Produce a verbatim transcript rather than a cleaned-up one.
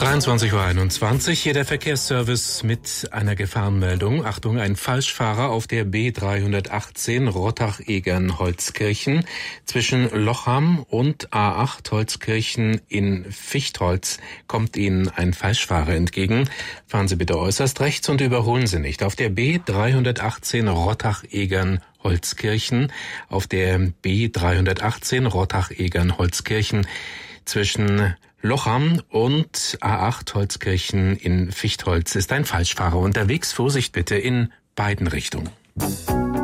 dreiundzwanzig Uhr einundzwanzig, hier der Verkehrsservice mit einer Gefahrenmeldung. Achtung, ein Falschfahrer auf der B dreihundertachtzehn Rottach-Egern-Holzkirchen zwischen Lochham und A acht Holzkirchen in Fichtholz kommt Ihnen ein Falschfahrer entgegen. Fahren Sie bitte äußerst rechts und überholen Sie nicht. Auf der B dreihundertachtzehn Rottach-Egern-Holzkirchen, auf der B dreihundertachtzehn Rottach-Egern-Holzkirchen zwischen Lochham und A acht Holzkirchen in Fichtholz ist ein Falschfahrer unterwegs. Vorsicht bitte in beiden Richtungen.